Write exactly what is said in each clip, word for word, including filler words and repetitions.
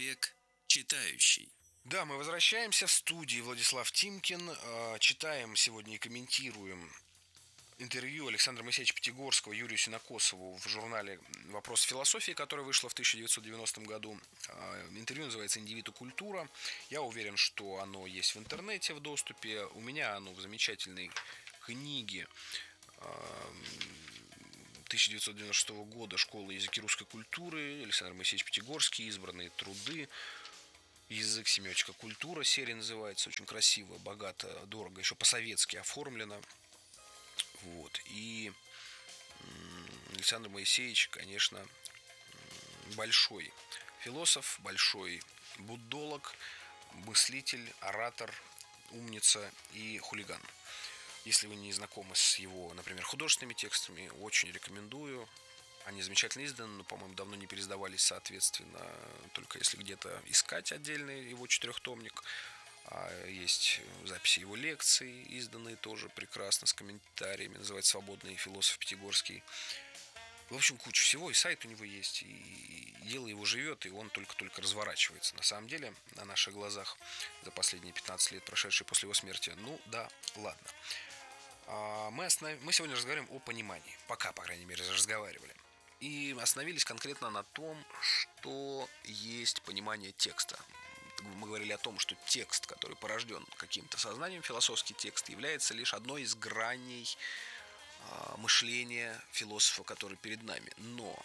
Человек читающий. Да, мы возвращаемся в студии. Владислав Тимкин. Читаем сегодня и комментируем интервью Александра Моисеевича Пятигорского Юрию Сенокосову в журнале «Вопрос философии», которое вышло в тысяча девятьсот девяностом году. Интервью называется «Индивид и культура». Я уверен, что оно есть в интернете в доступе. У меня оно в замечательной книге тысяча девятьсот девяносто шестого года «Школа языки русской культуры», Александр Моисеевич Пятигорский, избранные труды. «Язык, семиотика, культура» серия называется. Очень красиво, богато, дорого, еще по-советски оформлено. Вот. И Александр Моисеевич, конечно, большой философ, большой буддолог, мыслитель, оратор, умница и хулиган. Если вы не знакомы с его, например, художественными текстами, очень рекомендую. Они замечательно изданы, но, по-моему, давно не переиздавались, соответственно, только если где-то искать отдельный его четырехтомник. Есть записи его лекций, изданные тоже прекрасно, с комментариями. Называется «Свободный философ Пятигорский». В общем, куча всего, и сайт у него есть, и дело его живет, и он только-только разворачивается. На самом деле, на наших глазах за последние пятнадцать лет, прошедшие после его смерти. Ну да, ладно. Мы, останов... Мы сегодня разговариваем о понимании. Пока, по крайней мере, разговаривали. И остановились конкретно на том, что есть понимание текста. Мы говорили о том, что текст, который порожден каким-то сознанием, философский текст, является лишь одной из граней а, мышления философа, который перед нами. Но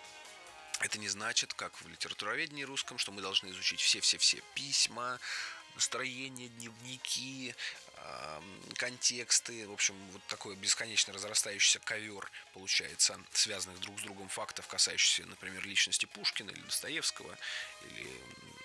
это не значит, как в литературоведении русском, что мы должны изучить все-все-все письма, настроения, дневники, э, контексты. В общем, вот такой бесконечно разрастающийся ковер получается связанных друг с другом фактов, касающихся, например, личности Пушкина или Достоевского, или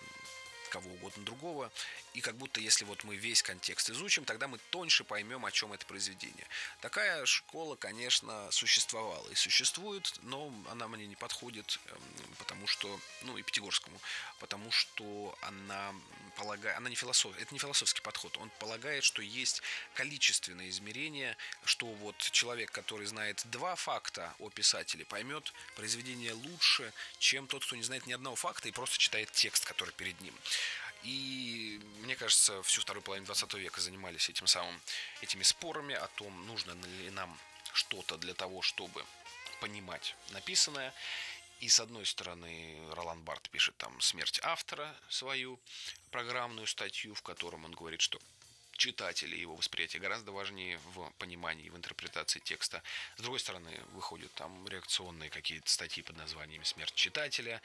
кого угодно другого. И как будто если вот мы весь контекст изучим, тогда мы тоньше поймем, о чем это произведение. Такая школа, конечно, существовала и существует, но она мне не подходит, потому что, ну и Пятигорскому, потому что она полагает, она не философ, это не философский подход, он полагает, что есть количественное измерение, что вот человек, который знает два факта о писателе, поймет произведение лучше, чем тот, кто не знает ни одного факта и просто читает текст, который перед ним. И, мне кажется, всю вторую половину двадцатого века занимались этим самым, этими спорами о том, нужно ли нам что-то для того, чтобы понимать написанное. И, с одной стороны, Ролан Барт пишет там «Смерть автора», свою программную статью, в котором он говорит, что читатели и его восприятие гораздо важнее в понимании, в интерпретации текста. С другой стороны, выходят там реакционные какие-то статьи под названием «Смерть читателя»,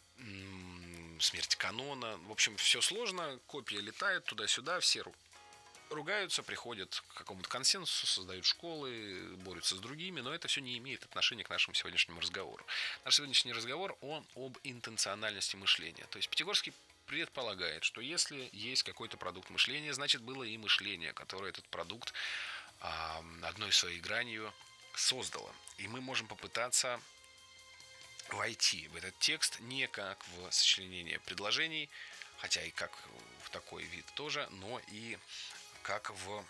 «Смерть канона». В общем, все сложно, копии летают туда-сюда, все ругаются, приходят к какому-то консенсусу, создают школы, борются с другими, но это все не имеет отношения к нашему сегодняшнему разговору. Наш сегодняшний разговор, он об интенциональности мышления. То есть Пятигорский предполагает, что если есть какой-то продукт мышления, значит было и мышление, которое этот продукт а, одной своей гранью создало. И мы можем попытаться войти в этот текст не как в сочленение предложений, хотя и как в такой вид тоже, но и как в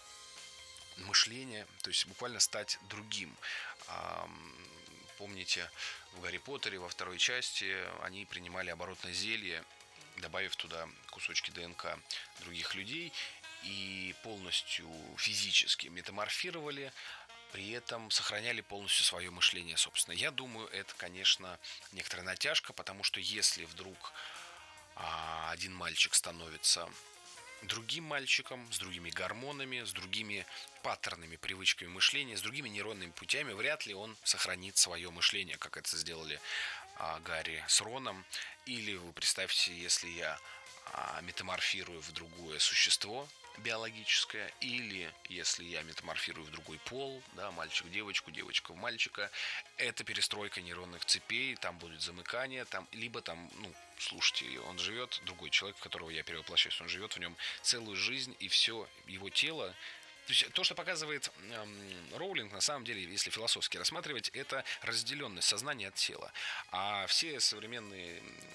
мышление, то есть буквально стать другим. Помните, в «Гарри Поттере» во второй части они принимали оборотное зелье, добавив туда кусочки ДНК других людей, и полностью физически метаморфировали, при этом сохраняли полностью свое мышление, собственно. Я думаю, это, конечно, некоторая натяжка, потому что если вдруг а, один мальчик становится другим мальчиком, с другими гормонами, с другими паттернами, привычками мышления, с другими нейронными путями, вряд ли он сохранит свое мышление, как это сделали а, Гарри с Роном. Или вы представьте, если я а, метаморфирую в другое существо биологическое, или если я метаморфирую в другой пол, да, мальчик в девочку, девочка в мальчика, это перестройка нейронных цепей, там будет замыкание, там, либо там, ну, слушайте, он живет, другой человек, в которого я перевоплощаюсь, он живет в нем целую жизнь, и все его тело. То есть то, что показывает эм, Роулинг, на самом деле, если философски рассматривать, это разделенность сознания от тела. А все современные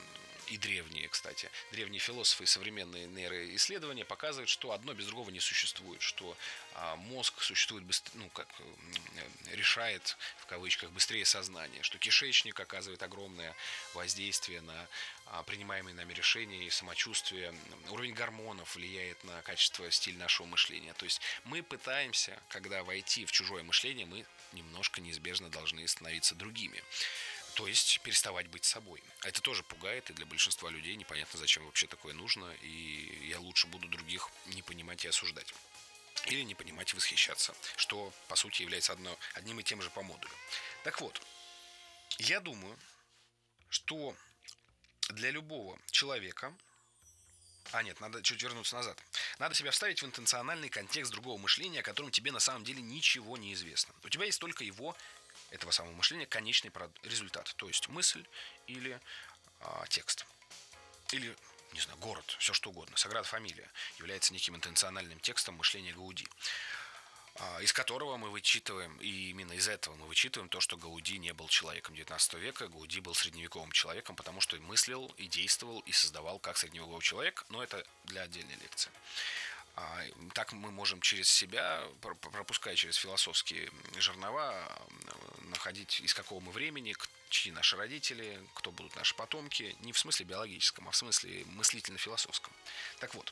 и древние, кстати, древние философы и современные нейроисследования показывают, что одно без другого не существует, что а, мозг существует быстрее, ну, как решает, в кавычках, быстрее сознания, что кишечник оказывает огромное воздействие на а, принимаемые нами решения и самочувствие, уровень гормонов влияет на качество, стиль нашего мышления. То есть мы пытаемся, когда войти в чужое мышление, мы немножко неизбежно должны становиться другими. То есть переставать быть собой. Это тоже пугает, и для большинства людей непонятно, зачем вообще такое нужно, и я лучше буду других не понимать и осуждать. Или не понимать и восхищаться, что, по сути, является одно, одним и тем же по модулю. Так вот, я думаю, что для любого человека... А нет, надо чуть вернуться назад. Надо себя вставить в интенциональный контекст другого мышления, о котором тебе на самом деле ничего не известно. У тебя есть только его... этого самого мышления конечный результат, то есть мысль или а, текст, или, не знаю, город, все что угодно. Саграда Фамилия является неким интенциональным текстом мышления Гауди, а, из которого мы вычитываем, и именно из этого мы вычитываем то, что Гауди не был человеком девятнадцатого века, Гауди был средневековым человеком, потому что мыслил и действовал и создавал как средневековый человек, но это для отдельной лекции. Так мы можем через себя, пропуская через философские жернова, находить, из какого мы времени, чьи наши родители, кто будут наши потомки. Не в смысле биологическом, а в смысле мыслительно-философском. Так вот,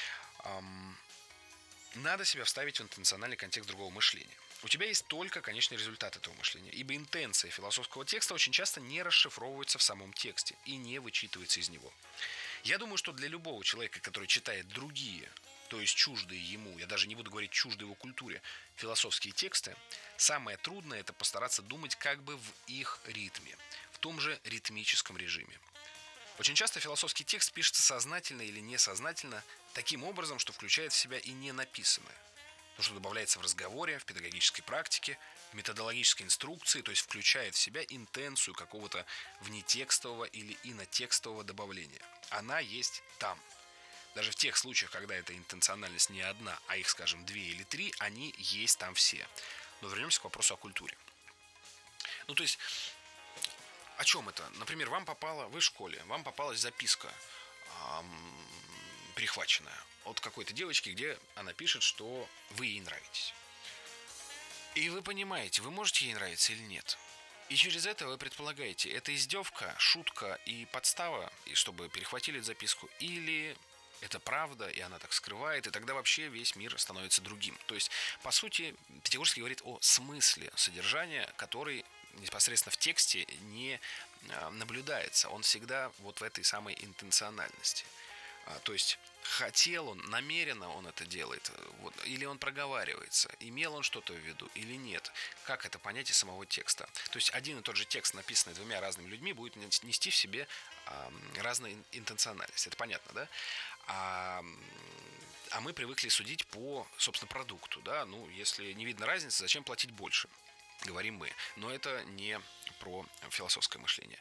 надо себя вставить в интенциональный контекст другого мышления. У тебя есть только конечный результат этого мышления, ибо интенция философского текста очень часто не расшифровывается в самом тексте и не вычитывается из него. Я думаю, что для любого человека, который читает другие, то есть чуждые ему, я даже не буду говорить чуждые его культуре, философские тексты, самое трудное – это постараться думать как бы в их ритме, в том же ритмическом режиме. Очень часто философский текст пишется сознательно или несознательно таким образом, что включает в себя и не написанное. То, что добавляется в разговоре, в педагогической практике, в методологической инструкции, то есть включает в себя интенцию какого-то внетекстового или инотекстового добавления. Она есть там. Даже в тех случаях, когда эта интенциональность не одна, а их, скажем, две или три, они есть там все. Но вернемся к вопросу о культуре. Ну, то есть, о чем это? Например, вам попала, вы в школе, вам попалась записка эм, перехваченная от какой-то девочки, где она пишет, что вы ей нравитесь. И вы понимаете, вы можете ей нравиться или нет. И через это вы предполагаете, это издевка, шутка и подстава, и чтобы перехватили эту записку, или... это правда, и она так скрывает, и тогда вообще весь мир становится другим. То есть, по сути, Пятигорский говорит о смысле содержания, который непосредственно в тексте не наблюдается. Он всегда вот в этой самой интенциональности. То есть, хотел он, намеренно он это делает, вот, или он проговаривается, имел он что-то в виду или нет. Как это понять из самого текста? То есть, один и тот же текст, написанный двумя разными людьми, будет нести в себе а, разную интенциональность. Это понятно, да? А, а мы привыкли судить по, собственно, продукту, да, ну, если не видно разницы, зачем платить больше, говорим мы, но это не про философское мышление.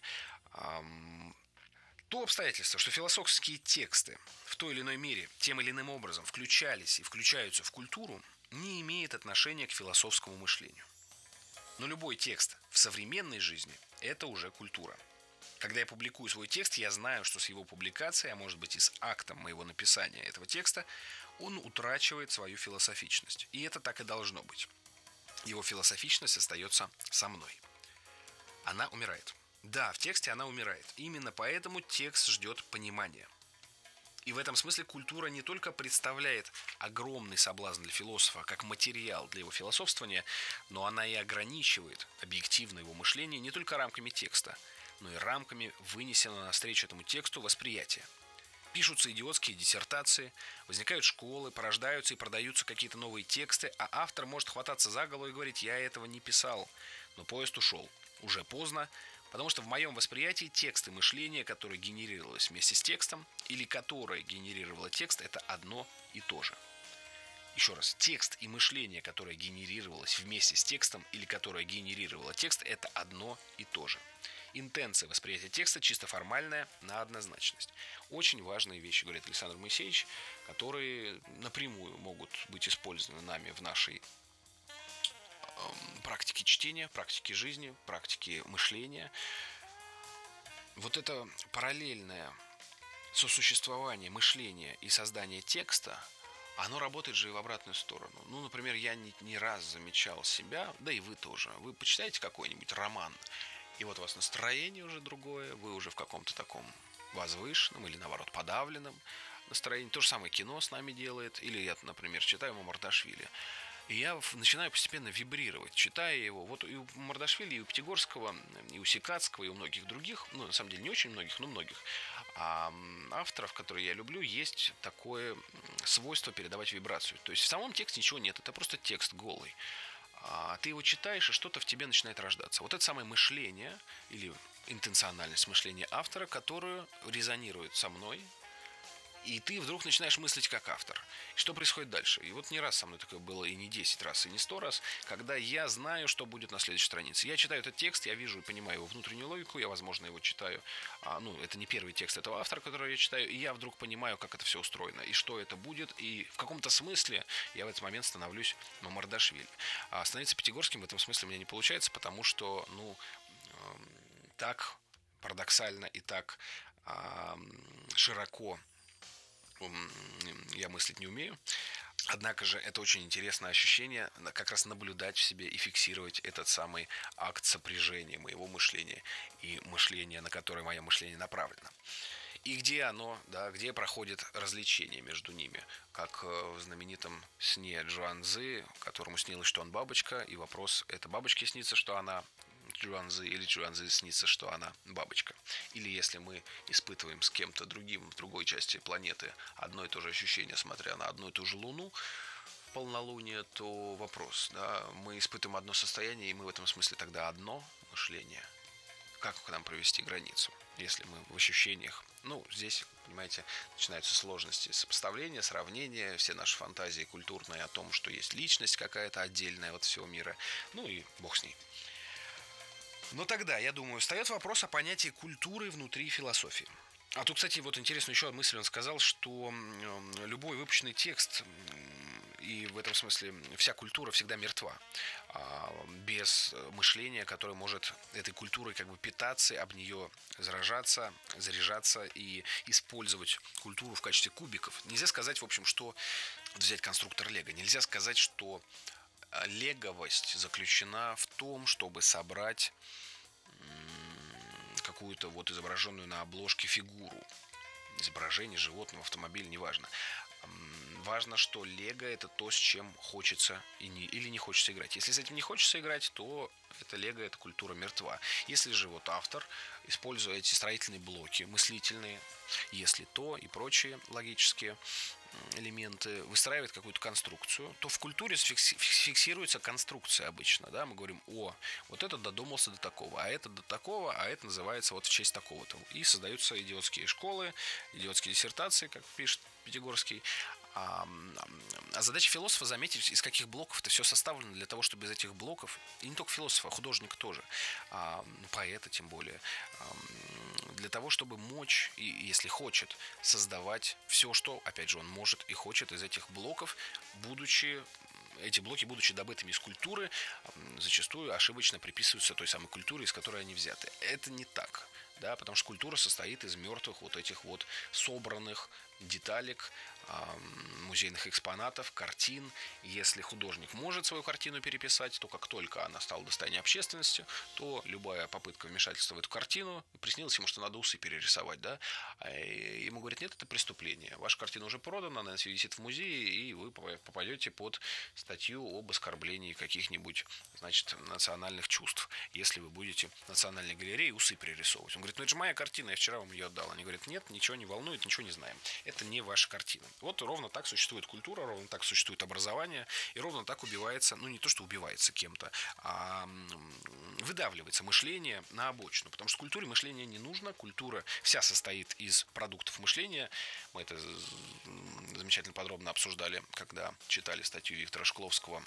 То обстоятельство, что философские тексты в той или иной мере тем или иным образом включались и включаются в культуру, не имеет отношения к философскому мышлению. Но любой текст в современной жизни – это уже культура. Когда я публикую свой текст, я знаю, что с его публикацией, а может быть и с актом моего написания этого текста, он утрачивает свою философичность. И это так и должно быть. Его философичность остается со мной. Она умирает. Да, в тексте она умирает. Именно поэтому текст ждет понимания. И в этом смысле культура не только представляет огромный соблазн для философа, как материал для его философствования, но она и ограничивает объективно его мышление не только рамками текста, но и рамками вынесенного навстречу этому тексту восприятия. Пишутся идиотские диссертации, возникают школы, порождаются и продаются какие-то новые тексты, а автор может хвататься за голову и говорить: «Я этого не писал, но поезд ушел. Уже поздно, потому что в моем восприятии текст и мышление, которое генерировалось вместе с текстом, или которое генерировало текст, это одно и то же». Еще раз, текст и мышление, которое генерировалось вместе с текстом, или которое генерировало текст, это одно и то же. Интенция восприятия текста чисто формальная на однозначность. Очень важные вещи, говорит Александр Моисеевич, которые напрямую могут быть использованы нами в нашей э, практике чтения, практике жизни, практике мышления. вот это параллельное сосуществование мышления и создания текста, оно работает же и в обратную сторону. Ну, например, я не, не раз замечал себя, да и вы тоже. Вы почитаете какой-нибудь роман, и вот у вас настроение уже другое, вы уже в каком-то таком возвышенном или, наоборот, подавленном настроении. То же самое кино с нами делает. Или я, например, читаю Мамардашвили. И я начинаю постепенно вибрировать, читая его. Вот и у Мардашвили, и у Пятигорского, и у Сикацкого, и у многих других, ну, на самом деле, не очень многих, но многих а авторов, которые я люблю, есть такое свойство передавать вибрацию. То есть в самом тексте ничего нет, это просто текст голый. А ты его читаешь, и что-то в тебе начинает рождаться. Вот это самое мышление, или интенциональность мышления автора, которую резонирует со мной, и ты вдруг начинаешь мыслить как автор. Что происходит дальше? И вот не раз со мной такое было, и не десять раз, и не сто раз, когда я знаю, что будет на следующей странице. Я читаю этот текст, я вижу и понимаю его внутреннюю логику, я, возможно, его читаю. А, ну, это не первый текст этого автора, который я читаю, и я вдруг понимаю, как это все устроено, и что это будет, и в каком-то смысле я в этот момент становлюсь Мамардашвили. А становиться Пятигорским в этом смысле у меня не получается, потому что, ну, э, так парадоксально и так э, широко я мыслить не умею. Однако же это очень интересное ощущение как раз наблюдать в себе и фиксировать этот самый акт сопряжения моего мышления и мышления, на которое мое мышление направлено. И где оно, да, где проходит развлечение между ними, как в знаменитом сне Джуанзы, которому снилось, что он бабочка, и вопрос, это бабочке снится, что она Джуанзы, или Джуанзы снится, что она бабочка. Или если мы испытываем с кем-то другим в другой части планеты одно и то же ощущение, смотря на одну и ту же Луну, полнолуние, то вопрос, да, мы испытываем одно состояние, и мы в этом смысле тогда одно мышление. Как к нам провести границу, если мы в ощущениях? Ну, здесь, понимаете, начинаются сложности сопоставления, сравнения, все наши фантазии культурные о том, что есть личность какая-то отдельная от всего мира. Ну и бог с ней. Но тогда, я думаю, встает вопрос о понятии культуры внутри философии. А тут, кстати, вот интересную еще мысль он сказал, что любой выпущенный текст, и в этом смысле вся культура всегда мертва. Без мышления, которое может этой культурой как бы питаться, об нее заражаться, заряжаться и использовать культуру в качестве кубиков. Нельзя сказать, в общем, что... Взять конструктор Лего. Нельзя сказать, что леговость заключена в том, чтобы собрать какую-то вот изображенную на обложке фигуру. Изображение животного, автомобиля, неважно. Важно, что лего – это то, с чем хочется и не, или не хочется играть. Если с этим не хочется играть, то это лего, это культура мертва. Если же вот автор, используя эти строительные блоки, мыслительные, если то и прочие логические элементы, выстраивает какую-то конструкцию, то в культуре фиксируется конструкция обычно. Да? Мы говорим, о, вот этот додумался до такого, а этот до такого, а это называется вот в честь такого-то. И создаются идиотские школы, идиотские диссертации, как пишет Пятигорский. А, а задача философа заметить, из каких блоков это все составлено, для того, чтобы из этих блоков, и не только философа, а художника тоже, а, поэта тем более, а, для того, чтобы мочь, и если хочет, создавать все, что, опять же, он может и хочет из этих блоков, будучи, эти блоки, будучи добытыми из культуры, зачастую ошибочно приписываются той самой культуре, из которой они взяты. Это не так. Да, потому что культура состоит из мертвых вот этих вот собранных деталек, э, музейных экспонатов, картин. Если художник может свою картину переписать, то как только она стала достоянием общественности, то любая попытка вмешательства в эту картину, приснилось ему, что надо усы перерисовать, да, и ему говорят, нет, это преступление. Ваша картина уже продана, она висит в музее, и вы попадете под статью об оскорблении каких-нибудь, значит, национальных чувств, если вы будете в национальной галерее усы перерисовывать. Он говорит, ну это же моя картина, я вчера вам ее отдал. Они говорят, нет, ничего не волнует, ничего не знаем. Это не ваша картина. Вот ровно так существует культура, ровно так существует образование, и ровно так убивается, ну не то, что убивается кем-то, а выдавливается мышление на обочину. Потому что культуре мышления не нужно. Культура вся состоит из продуктов мышления. Мы это замечательно подробно обсуждали, когда читали статью Виктора Шкловского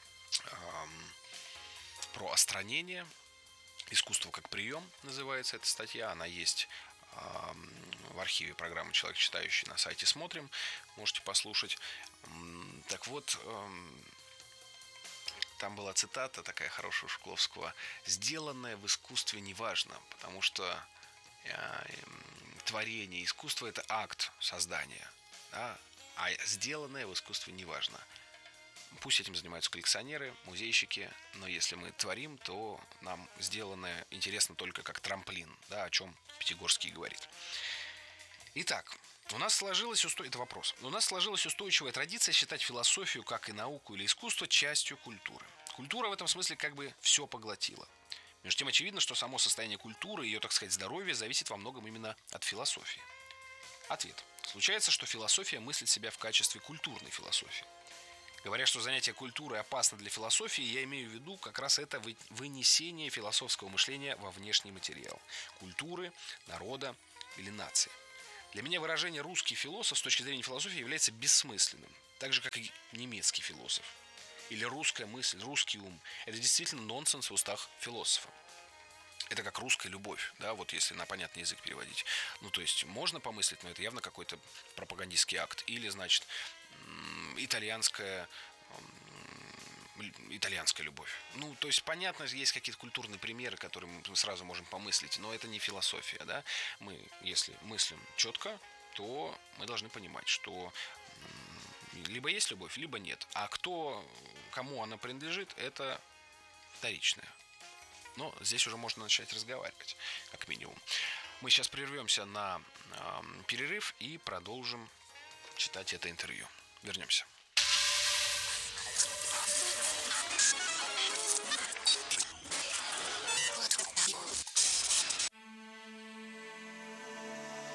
про остранение. «Искусство как прием» называется эта статья. Она есть э, в архиве программы «Человек читающий» на сайте «Смотрим». Можете послушать. Так вот, э, там была цитата такая хорошая у Шкловского. «Сделанное в искусстве не важно, потому что творение, искусство – это акт создания, да? А сделанное в искусстве не важно. Пусть этим занимаются коллекционеры, музейщики, но если мы творим, то нам сделанное интересно только как трамплин, да, о чем Пятигорский говорит. Итак, у нас сложилась усто... это вопрос. У нас сложилась устойчивая традиция считать философию, как и науку или искусство, частью культуры. Культура в этом смысле как бы все поглотила. Между тем очевидно, что само состояние культуры, ее, так сказать, здоровье зависит во многом именно от философии. Ответ. Случается, что философия мыслит себя в качестве культурной философии. Говоря, что занятие культурой опасно для философии, я имею в виду как раз это вынесение философского мышления во внешний материал – культуры, народа или нации. Для меня выражение «русский философ» с точки зрения философии является бессмысленным, так же, как и немецкий философ. Или русская мысль, русский ум – это действительно нонсенс в устах философа. Это как русская любовь, да, вот если на понятный язык переводить. Ну, то есть, можно помыслить, но это явно какой-то пропагандистский акт. Или, значит, итальянская, итальянская любовь. Ну, то есть, понятно, есть какие-то культурные примеры, которые мы сразу можем помыслить, но это не философия, да. Мы, если мыслим четко, то мы должны понимать, что либо есть любовь, либо нет. А кто, кому она принадлежит, это вторичное. Но здесь уже можно начать разговаривать, как минимум. Мы сейчас прервемся на э, перерыв и продолжим читать это интервью. Вернемся.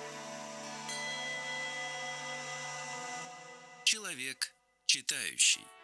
Человек читающий.